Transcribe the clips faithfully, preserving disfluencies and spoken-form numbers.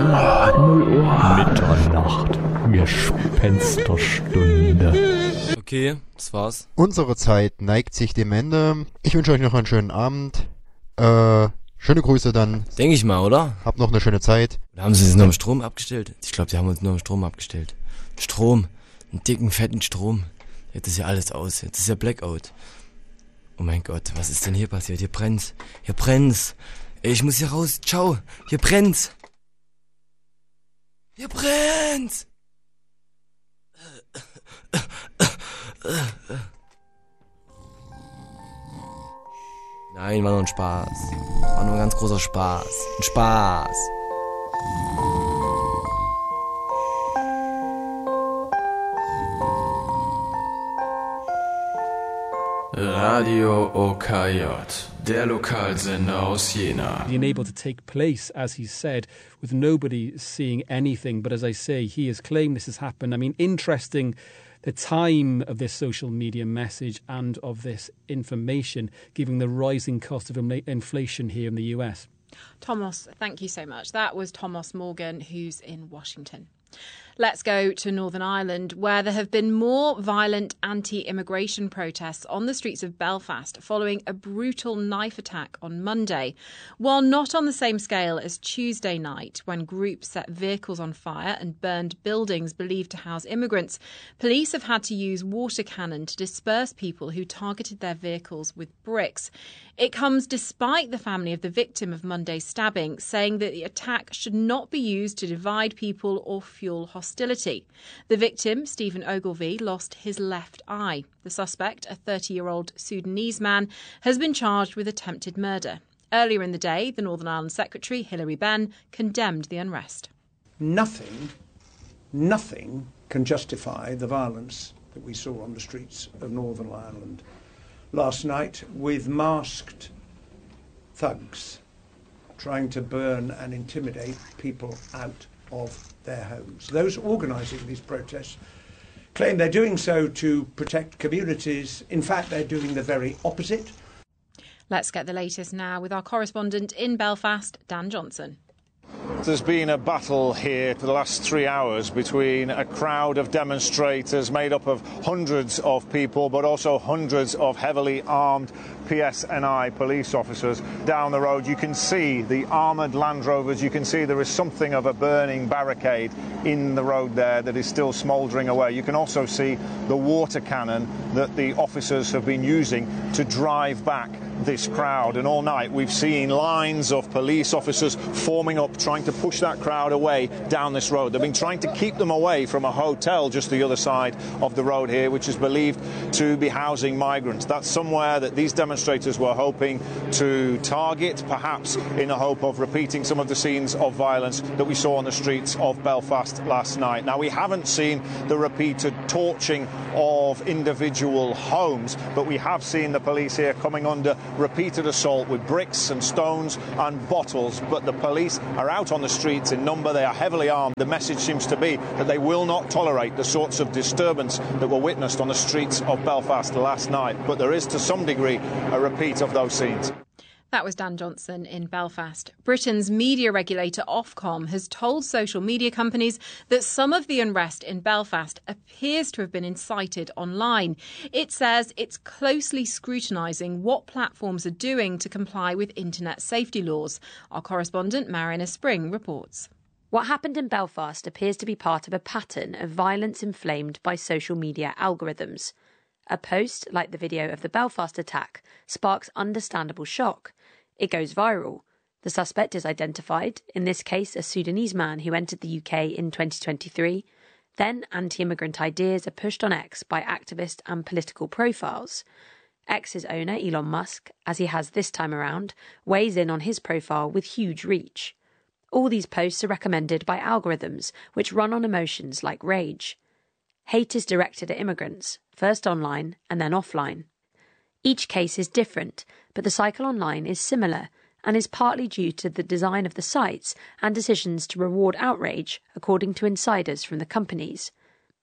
null Uhr. Mitternacht. Gespensterstunde. Okay, das war's. Unsere Zeit neigt sich dem Ende. Ich wünsche euch noch einen schönen Abend. Äh, schöne Grüße dann. Denke ich mal, oder? Habt noch eine schöne Zeit. Oder haben sie es nur im Strom abgestellt? Ich glaube, die haben uns nur im Strom abgestellt. Strom. Einen dicken, fetten Strom. Jetzt ist ja alles aus. Jetzt ist ja Blackout. Oh mein Gott, was ist denn hier passiert? Hier brennt's. Hier brennt's. Ey, ich muss hier raus. Ciao. Hier brennt's. Hier brennt's. Nein, war nur ein Spaß. War nur ein ganz großer Spaß. Ein Spaß. Radio O K J, der Lokalsender aus Jena. Being able to take place, as he said, with nobody seeing anything. But as I say, he has claimed this has happened. I mean, interesting the time of this social media message and of this information, given the rising cost of inflation here in the U S. Thomas, thank you so much. That was Thomas Morgan, who's in Washington. Let's go to Northern Ireland, where there have been more violent anti-immigration protests on the streets of Belfast following a brutal knife attack on Monday. While not on the same scale as Tuesday night, when groups set vehicles on fire and burned buildings believed to house immigrants, police have had to use water cannon to disperse people who targeted their vehicles with bricks. It comes despite the family of the victim of Monday's stabbing saying that the attack should not be used to divide people or fuel hostility. The victim, Stephen Ogilvie, lost his left eye. The suspect, a thirty-year-old Sudanese man, has been charged with attempted murder. Earlier in the day, the Northern Ireland Secretary, Hilary Benn, condemned the unrest. Nothing, nothing can justify the violence that we saw on the streets of Northern Ireland last night with masked thugs trying to burn and intimidate people out of their homes. Those organising these protests claim they're doing so to protect communities. In fact, they're doing the very opposite. Let's get the latest now with our correspondent in Belfast, Dan Johnson. There's been a battle here for the last three hours between a crowd of demonstrators made up of hundreds of people, but also hundreds of heavily armed P S N I police officers. Down the road you can see the armoured Land Rovers. You can see there is something of a burning barricade in the road there that is still smouldering away. You can also see the water cannon that the officers have been using to drive back this crowd. And all night we've seen lines of police officers forming up, trying to push that crowd away down this road. They've been trying to keep them away from a hotel just the other side of the road here, which is believed to be housing migrants. That's somewhere that these demonstrators were hoping to target, perhaps in the hope of repeating some of the scenes of violence that we saw on the streets of Belfast last night. Now, we haven't seen the repeated torching of individual homes, but we have seen the police here coming under repeated assault with bricks and stones and bottles. But the police are out on the streets in number. They are heavily armed. The message seems to be that they will not tolerate the sorts of disturbance that were witnessed on the streets of Belfast last night. But there is, to some degree, a repeat of those scenes. That was Dan Johnson in Belfast. Britain's media regulator Ofcom has told social media companies that some of the unrest in Belfast appears to have been incited online. It says it's closely scrutinising what platforms are doing to comply with internet safety laws. Our correspondent Marina Spring reports. What happened in Belfast appears to be part of a pattern of violence inflamed by social media algorithms. A post, like the video of the Belfast attack, sparks understandable shock. It goes viral. The suspect is identified, in this case a Sudanese man who entered the U K in twenty twenty-three. Then anti-immigrant ideas are pushed on X by activist and political profiles. X's owner, Elon Musk, as he has this time around, weighs in on his profile with huge reach. All these posts are recommended by algorithms which run on emotions like rage. Hate is directed at immigrants, first online and then offline. Each case is different, but the cycle online is similar and is partly due to the design of the sites and decisions to reward outrage, according to insiders from the companies.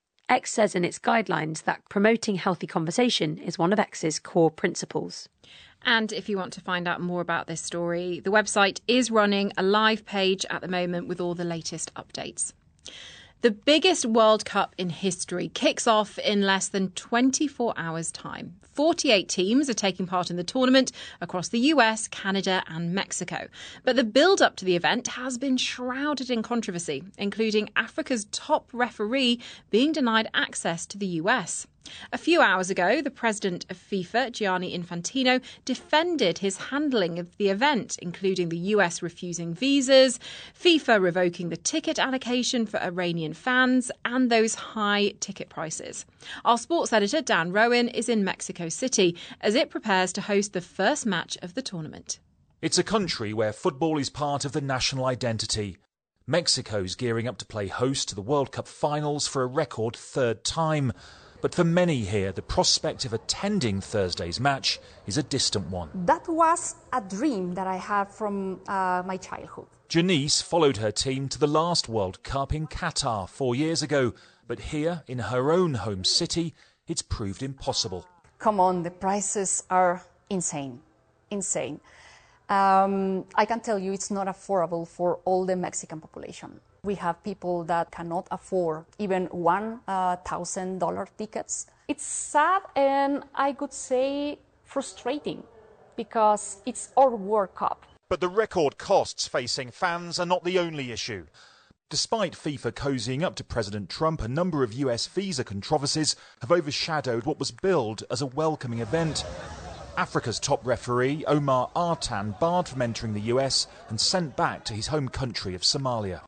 X says in its guidelines that promoting healthy conversation is one of X's core principles. And if you want to find out more about this story, the website is running a live page at the moment with all the latest updates. The biggest World Cup in history kicks off in less than twenty-four hours' time. forty-eight teams are taking part in the tournament across the U S, Canada and Mexico. But the build-up to the event has been shrouded in controversy, including Africa's top referee being denied access to the U S. A few hours ago, the president of FIFA, Gianni Infantino, defended his handling of the event, including the U S refusing visas, FIFA revoking the ticket allocation for Iranian fans, and those high ticket prices. Our sports editor, Dan Rowan, is in Mexico City as it prepares to host the first match of the tournament. It's a country where football is part of the national identity. Mexico's gearing up to play host to the World Cup finals for a record third time. But for many here, the prospect of attending Thursday's match is a distant one. That was a dream that I had from uh, my childhood. Janice followed her team to the last World Cup in Qatar four years ago. But here, in her own home city, it's proved impossible. Come on, the prices are insane. Insane. Um, I can tell you it's not affordable for all the Mexican population. We have people that cannot afford even one thousand dollars tickets. It's sad and I could say frustrating because it's our World Cup. But the record costs facing fans are not the only issue. Despite FIFA cozying up to President Trump, a number of U S visa controversies have overshadowed what was billed as a welcoming event. Africa's top referee, Omar Artan, barred from entering the U S and sent back to his home country of Somalia.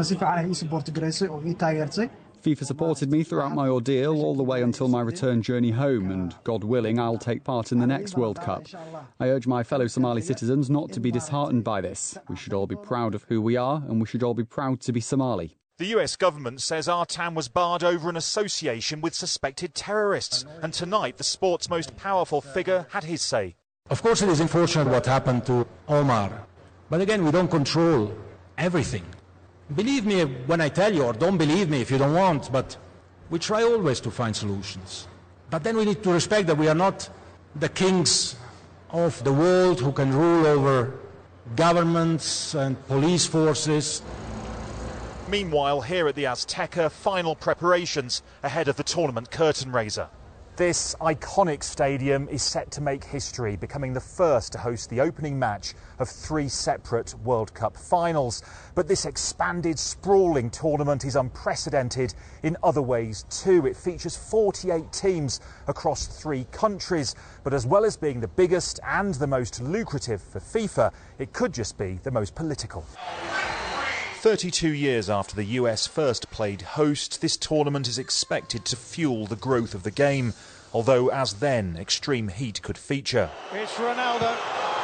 FIFA supported me throughout my ordeal all the way until my return journey home, and God willing, I'll take part in the next World Cup. I urge my fellow Somali citizens not to be disheartened by this. We should all be proud of who we are, and we should all be proud to be Somali. The U S government says Artan was barred over an association with suspected terrorists, and tonight the sport's most powerful figure had his say. Of course it is unfortunate what happened to Omar, but again we don't control everything. Believe me when I tell you, or don't believe me if you don't want, but we try always to find solutions. But then we need to respect that we are not the kings of the world who can rule over governments and police forces. Meanwhile, here at the Azteca, final preparations ahead of the tournament curtain raiser. This iconic stadium is set to make history, becoming the first to host the opening match of three separate World Cup finals. But this expanded, sprawling tournament is unprecedented in other ways too. It features forty-eight teams across three countries. But as well as being the biggest and the most lucrative for FIFA, it could just be the most political. thirty-two years after the U S first played host, this tournament is expected to fuel the growth of the game, although as then, extreme heat could feature. It's Ronaldo.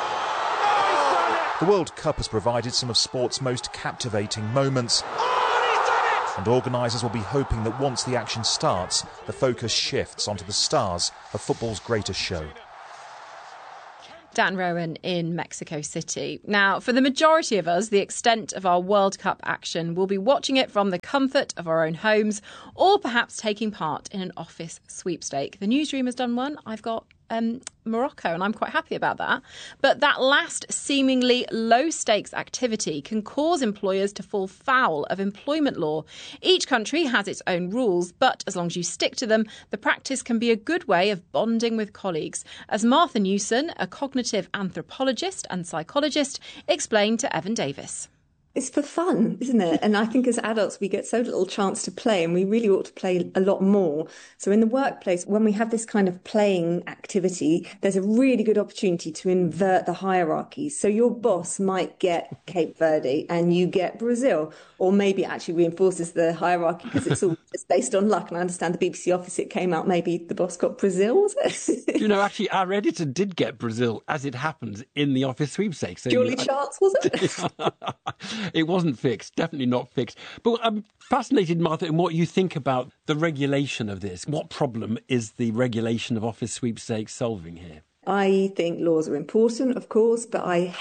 The World Cup has provided some of sport's most captivating moments, and organisers will be hoping that once the action starts, the focus shifts onto the stars of football's greatest show. Dan Rowan in Mexico City. Now, for the majority of us, the extent of our World Cup action will be watching it from the comfort of our own homes, or perhaps taking part in an office sweepstake. The newsroom has done one. I've got um, Morocco, and I'm quite happy about that. But that last seemingly low-stakes activity can cause employers to fall foul of employment law. Each country has its own rules, but as long as you stick to them, the practice can be a good way of bonding with colleagues. As Martha Newson, a cognitive anthropologist and psychologist, explained to Evan Davis. It's for fun, isn't it? And I think as adults, we get so little chance to play, and we really ought to play a lot more. So in the workplace, when we have this kind of playing activity, there's a really good opportunity to invert the hierarchies. So your boss might get Cape Verde and you get Brazil, or maybe it actually reinforces the hierarchy because it's all just based on luck. And I understand the B B C office, it came out, maybe the boss got Brazil, was it? You know, actually, our editor did get Brazil, as it happens, in the office sweepstakes. So Julie Charles, was it? It wasn't fixed, definitely not fixed. But I'm fascinated, Martha, in what you think about the regulation of this. What problem is the regulation of office sweepstakes solving here? I think laws are important, of course, but I hate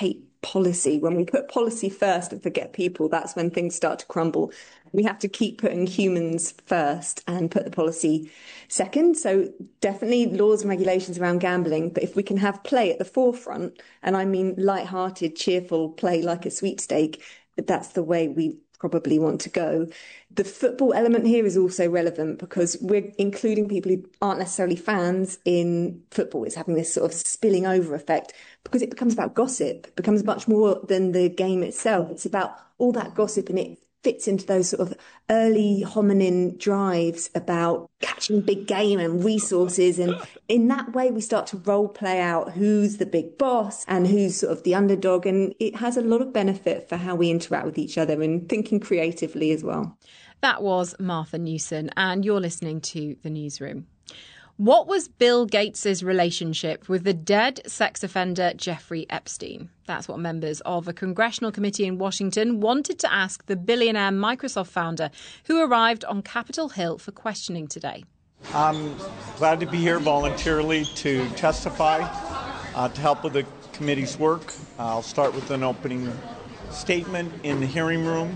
policy. When we put policy first and forget people, that's when things start to crumble. We have to keep putting humans first and put the policy second. So definitely laws and regulations around gambling. But if we can have play at the forefront, and I mean light-hearted, cheerful play like a sweepstake, that's the way we probably want to go. The football element here is also relevant because we're including people who aren't necessarily fans in football. It's having this sort of spilling over effect because it becomes about gossip. It becomes much more than the game itself. It's about all that gossip, and it fits into those sort of early hominin drives about catching big game and resources. And in that way, we start to role play out who's the big boss and who's sort of the underdog. And it has a lot of benefit for how we interact with each other and thinking creatively as well. That was Martha Newson, and you're listening to The Newsroom. What was Bill Gates's relationship with the dead sex offender Jeffrey Epstein? That's what members of a congressional committee in Washington wanted to ask the billionaire Microsoft founder, who arrived on Capitol Hill for questioning today. I'm glad to be here voluntarily to testify, uh, to help with the committee's work. I'll start with an opening statement in the hearing room.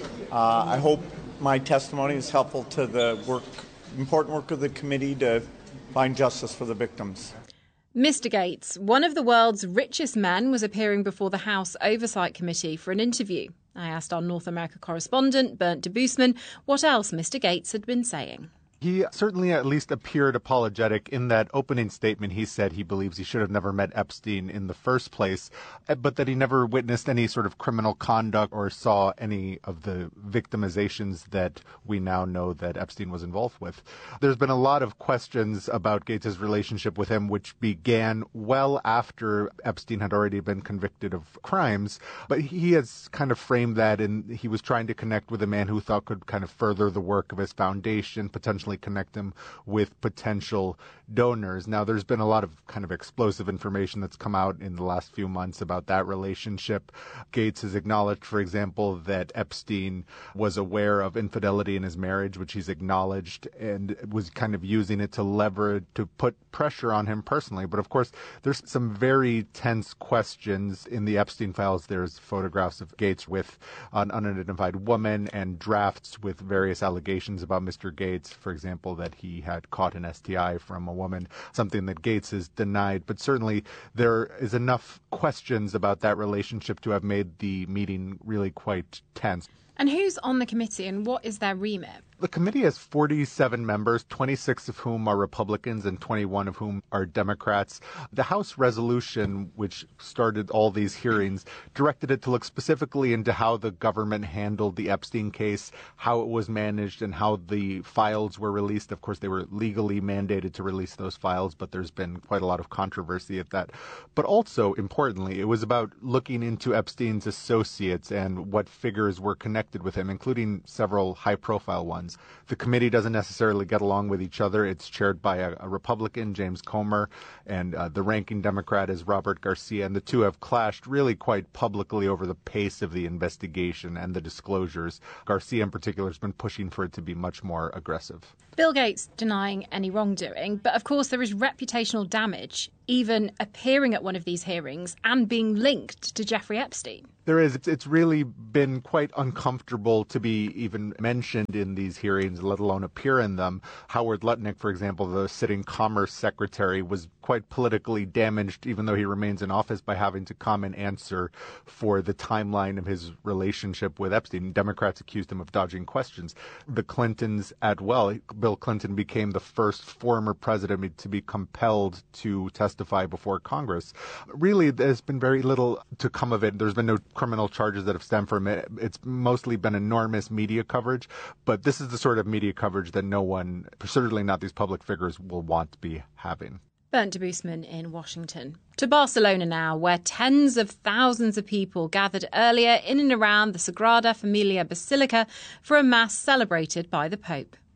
Uh, I hope my testimony is helpful to the work, important work of the committee to find justice for the victims. Mister Gates, one of the world's richest men, was appearing before the House Oversight Committee for an interview. I asked our North America correspondent, Bernd Debusmann, what else Mister Gates had been saying. He certainly at least appeared apologetic. In that opening statement, he said he believes he should have never met Epstein in the first place, but that he never witnessed any sort of criminal conduct or saw any of the victimizations that we now know that Epstein was involved with. There's been a lot of questions about Gates's relationship with him, which began well after Epstein had already been convicted of crimes, but he has kind of framed that, and he was trying to connect with a man who thought could kind of further the work of his foundation, potentially connect him with potential donors. Now, there's been a lot of kind of explosive information that's come out in the last few months about that relationship. Gates has acknowledged, for example, that Epstein was aware of infidelity in his marriage, which he's acknowledged, and was kind of using it to leverage, to put pressure on him personally. But of course, there's some very tense questions in the Epstein files. There's photographs of Gates with an unidentified woman and drafts with various allegations about Mister Gates, for example, example, that he had caught an S T I from a woman, something that Gates has denied. But certainly there is enough questions about that relationship to have made the meeting really quite tense. And who's on the committee and what is their remit? The committee has forty-seven members, twenty-six of whom are Republicans and twenty-one of whom are Democrats. The House resolution, which started all these hearings, directed it to look specifically into how the government handled the Epstein case, how it was managed, and how the files were released. Of course, they were legally mandated to release those files, but there's been quite a lot of controversy at that. But also, importantly, it was about looking into Epstein's associates and what figures were connected with him, including several high-profile ones. The committee doesn't necessarily get along with each other. It's chaired by a, a Republican, James Comer, and uh, the ranking Democrat is Robert Garcia, and the two have clashed really quite publicly over the pace of the investigation and the disclosures. Garcia in particular has been pushing for it to be much more aggressive. Bill Gates denying any wrongdoing, but of course there is reputational damage, even appearing at one of these hearings and being linked to Jeffrey Epstein. There is. It's, it's really been quite uncomfortable to be even mentioned in these hearings, let alone appear in them. Howard Lutnick, for example, the sitting Commerce Secretary, was quite politically damaged, even though he remains in office, by having to come and answer for the timeline of his relationship with Epstein. Democrats accused him of dodging questions. The Clintons as well. Bill Clinton became the first former president to be compelled to testify before Congress. Really, there's been very little to come of it. There's been no criminal charges that have stemmed from it. It's mostly been enormous media coverage, but this is the sort of media coverage that no one, certainly not these public figures, will want to be having. Bernd Debusmann in Washington. To Barcelona now, where tens of thousands of people gathered earlier in and around the Sagrada Familia Basilica for a mass celebrated by the Pope.